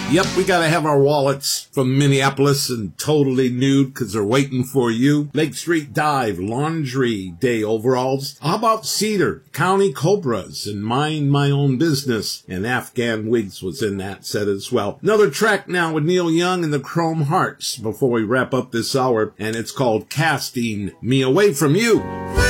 Yep, we gotta have our wallets from Minneapolis and totally nude because they're waiting for you. Lake Street Dive, Laundry Day overalls. How about Cedar, County Cobras, and Mind My Own Business? And Afghan Wigs was in that set as well. Another track now with Neil Young and the Chrome Hearts before we wrap up this hour, and it's called Casting Me Away From You.